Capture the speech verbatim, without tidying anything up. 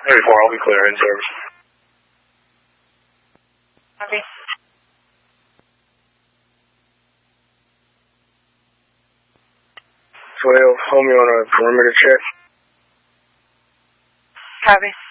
thirty-four, I'll be clear in service. Copy. So they'll hold me on a perimeter check. Copy.